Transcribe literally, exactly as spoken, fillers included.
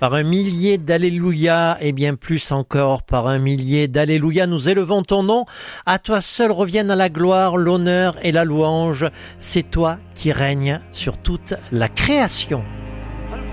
Par un millier d'alléluia et bien plus encore par un millier d'alléluia, nous élevons ton nom. À toi seul reviennent la gloire, l'honneur et la louange. C'est toi qui règnes sur toute la création.